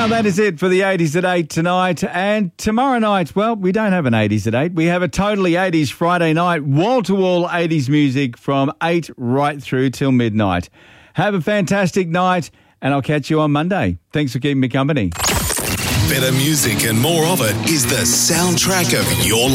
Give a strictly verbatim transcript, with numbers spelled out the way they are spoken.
Well, that is it for the eighties at eight tonight. And tomorrow night, well, we don't have an eighties at eight. We have a totally eighties Friday night, wall-to-wall eighties music from eight right through till midnight. Have a fantastic night, and I'll catch you on Monday. Thanks for keeping me company. Better music and more of it is the soundtrack of your life.